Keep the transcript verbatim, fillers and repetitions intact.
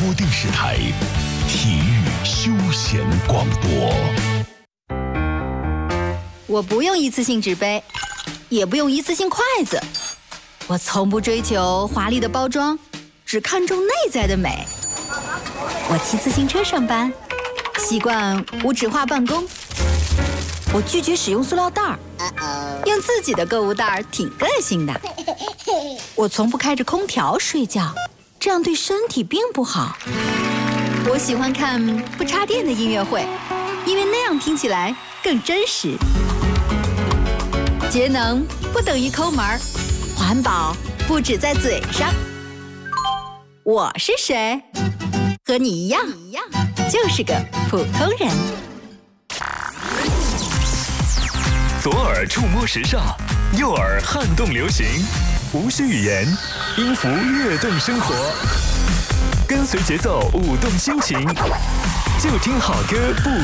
播电视台体育休闲广播。 我不用一次性纸杯，也不用一次性筷子，我从不追求华丽的包装，只看重内在的美。我骑自行车上班，习惯无纸化办公。我拒绝使用塑料袋儿，用自己的购物袋儿挺个性的。我从不开着空调睡觉，这样对身体并不好。我喜欢看不插电的音乐会，因为那样听起来更真实。节能不等于抠门儿，环保不只在嘴上。我是谁？和你一样，就是个普通人。 左耳触摸时尚，右耳撼动流行，无需语言，音符跃动生活，跟随节奏舞动心情，就听好歌不